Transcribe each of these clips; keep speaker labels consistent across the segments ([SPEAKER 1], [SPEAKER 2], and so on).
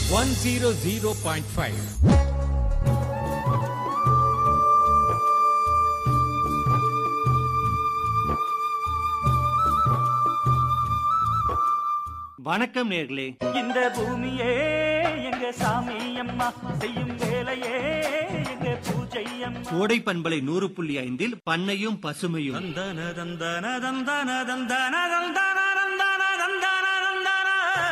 [SPEAKER 1] 100.5.
[SPEAKER 2] வணக்கம் நேர்களே.
[SPEAKER 3] இந்த பூமியே எங்க சாமி அம்மா, செய்யும் வேலையே எங்க பூஜை அம்மா.
[SPEAKER 2] கோடை பண்பலை 100.5 பண்ணையும் பசுமையும்.
[SPEAKER 3] தந்தன தந்தன தந்தன தந்தன தந்தன தந்தன தந்தன தந்தன.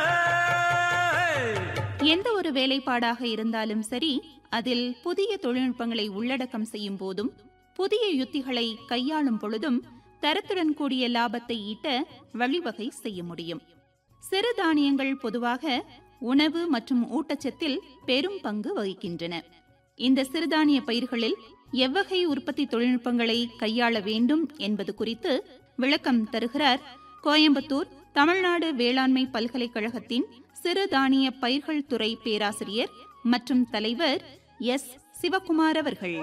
[SPEAKER 4] எந்த ஒரு வேலைப்பாடாக இருந்தாலும் சரி, அதில் புதிய தொழில்நுட்பங்களை உள்ளடக்கம் செய்யும் போதும், புதிய யுத்திகளை கையாளும் பொழுதும் தரத்துடன் கூடிய லாபத்தை ஈட்ட வழிவகை செய்ய முடியும். சிறுதானியங்கள் பொதுவாக உணவு மற்றும் ஊட்டச்சத்தில் பெரும் பங்கு வகிக்கின்றன. இந்த சிறுதானிய பயிர்களில் எவ்வகை உற்பத்தி தொழில்நுட்பங்களை கையாள வேண்டும் என்பது குறித்து விளக்கம் தருகிறார் கோயம்புத்தூர் தமிழ்நாடு வேளாண்மை பல்கலைக்கழகத்தின் சிறுதானிய பயிர்கள் துறை பேராசிரியர் மற்றும் தலைவர் எஸ். சிவகுமார் அவர்கள்.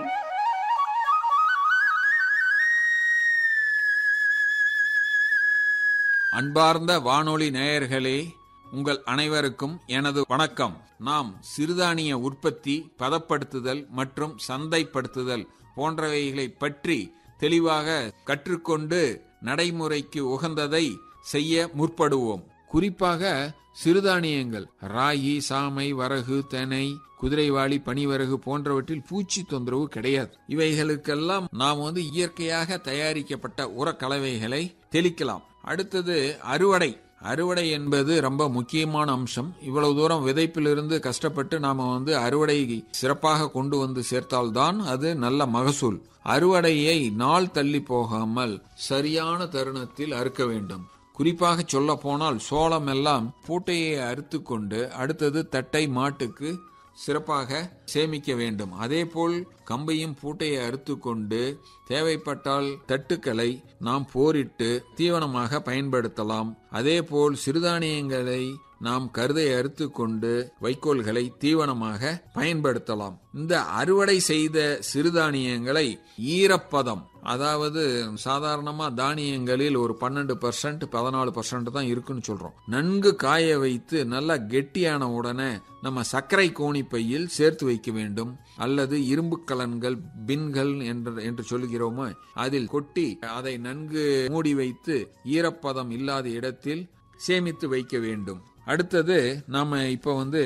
[SPEAKER 5] அன்பார்ந்த வானொலி நேயர்களே, உங்கள் அனைவருக்கும் எனது வணக்கம். நாம் சிறுதானிய உற்பத்தி, பதப்படுத்துதல் மற்றும் சந்தைப்படுத்துதல் போன்றவைகளை பற்றி தெளிவாக கற்றுக்கொண்டு நடைமுறைக்கு உகந்ததை செய்ய முற்படுவோம். குறிப்பாக சிறுதானியங்கள் ராகி, சாமை, வரகு, தெனை, குதிரைவாளி, பனிவரகு போன்றவற்றில் பூச்சி தொந்தரவு கிடையாது. இவைகளுக்கெல்லாம் நாம் இயற்கையாக தயாரிக்கப்பட்ட உரக்கலவைகளை தெளிக்கலாம். அடுத்தது அறுவடை என்பது ரொம்ப முக்கியமான அம்சம். இவ்வளவு தூரம் விதைப்பிலிருந்து கஷ்டப்பட்டு நாம அறுவடை சிறப்பாக கொண்டு வந்து சேர்த்தால்தான் அது நல்ல மகசூல். அறுவடையை நாள் தள்ளி போகாமல் சரியான தருணத்தில் அறுக்க வேண்டும். குறிப்பாக சொல்ல போனால் சோளம் எல்லாம் பூட்டையை அறுத்து கொண்டு அடுத்தது தட்டை மாட்டுக்கு சிறப்பாக சேமிக்க வேண்டும். அதே போல் கம்பையும் பூட்டையை அறுத்து கொண்டு தேவைப்பட்டால் தட்டுக்களை நாம் போரிட்டு தீவனமாக பயன்படுத்தலாம். அதே போல் சிறுதானியங்களை நாம் கருதை அறுத்து கொண்டு வைக்கோல்களை தீவனமாக பயன்படுத்தலாம். இந்த அறுவடை செய்த சிறுதானியங்களை ஈரப்பதம், அதாவது சாதாரணமா தானியங்களில் ஒரு 12% 14% தான் இருக்குன்னு சொல்றோம். நன்கு காய வைத்து நல்லா கெட்டியான உடனே நம்ம சர்க்கரை கோணி பையில் சேர்த்து வைக்க வேண்டும். அல்லது இரும்பு கலன்கள், பின்கள் என்று சொல்லுகிறோமோ, அதில் கொட்டி அதை நன்கு மூடி வைத்து ஈரப்பதம் இல்லாத இடத்தில் சேமித்து வைக்க வேண்டும். அடுத்தது நாம இப்ப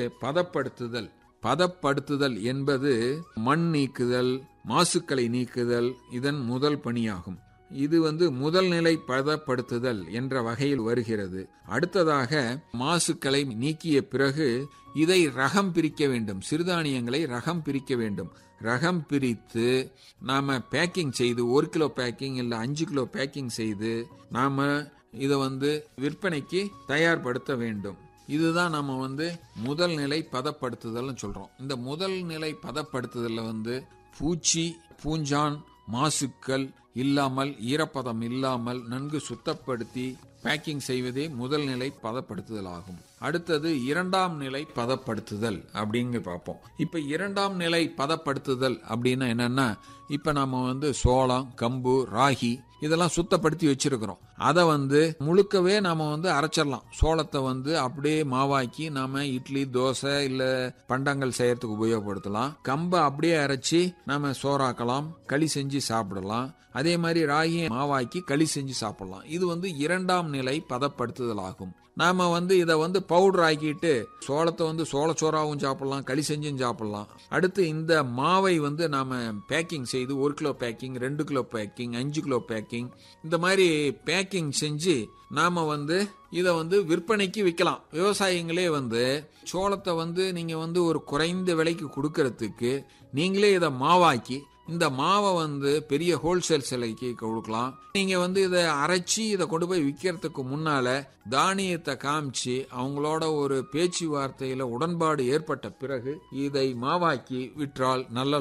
[SPEAKER 5] பதப்படுத்துதல் என்பது மண் நீக்குதல், மாசுக்களை நீக்குதல் இதன் முதல் பணியாகும். இது முதல் நிலை பதப்படுத்துதல் என்ற வகையில் வருகிறது. அடுத்ததாக மாசுக்களை நீக்கிய பிறகு இதை ரகம் பிரிக்க வேண்டும். சிறுதானியங்களை ரகம் பிரிக்க வேண்டும். ரகம் பிரித்து நாம பேக்கிங் செய்து 1 கிலோ பேக்கிங் இல்ல 5 கிலோ பேக்கிங் செய்து நாம இதை விற்பனைக்கு தயார்படுத்த வேண்டும். இதுதான் நம்ம முதல் நிலை பதப்படுத்துதல் சொல்றோம். இந்த முதல் நிலை பதப்படுத்துதல்ல பூச்சி, பூஞ்சான், மாசுக்கள் இல்லாமல், ஈரப்பதம் இல்லாமல் நன்கு சுத்தப்படுத்தி பேக்கிங் செய்வதே முதல் நிலை பதப்படுத்துதல் ஆகும். அடுத்தது இரண்டாம் நிலை பதப்படுத்துதல் அப்படிங்க பார்ப்போம். இப்ப இரண்டாம் நிலை பதப்படுத்துதல் அப்படின்னா என்னன்னா, இப்ப நாம சோளம், கம்பு, ராகி இதெல்லாம் சுத்தப்படுத்தி வச்சிருக்கிறோம். அதை முழுக்கவே நாம அரைச்சிடலாம். சோளத்தை அப்படியே மாவாக்கி நாம இட்லி, தோசை இல்ல பண்டங்கள் செய்யறதுக்கு உபயோகப்படுத்தலாம். கம்பை அப்படியே அரைச்சி நாம சோறாக்கலாம், களி செஞ்சு சாப்பிடலாம். அதே மாதிரி ராகியை மாவாக்கி களி செஞ்சு சாப்பிடலாம். இது இரண்டாம் நிலை பதப்படுத்துதல் ஆகும். நாம இதை பவுடர் ஆக்கிட்டு சோளத்தை சோளச்சோறாவும் சாப்பிடலாம், களி செஞ்சும் சாப்பிடலாம். அடுத்து இந்த மாவை நாம பேக்கிங் செய்து 1 kilo packing, 2 kilo packing, 5 kilo packing இந்த மாதிரி பேக்கிங் செஞ்சு நாம இதை விற்பனைக்கு விற்கலாம். விவசாயிகளே சோளத்தை நீங்க ஒரு குறைந்த விலைக்கு கொடுக்கறதுக்கு நீங்களே இதை மாவாக்கி இந்த மாவை பெரிய ஹோல்சேல் சிலைக்கு கொடுக்கலாம். நீங்க இதை அரைச்சி இதை கொண்டு போய் விற்கிறதுக்கு முன்னால தானியத்தை காமிச்சு அவங்களோட ஒரு பேச்சுவார்த்தையில உடன்பாடு ஏற்பட்ட பிறகு இதை மாவாக்கி விற்றால் நல்ல